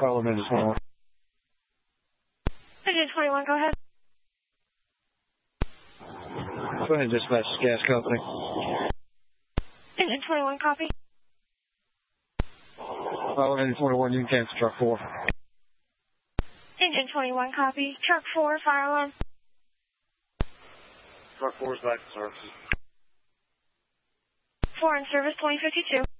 Follow me, just 21. Engine 21, go ahead. Go ahead and dispatch gas company. Engine 21, copy. Follow Engine 21, you can cancel truck 4. Engine 21, copy. Truck 4, fire alarm. Truck 4 is back to service. 4 in service, 2052.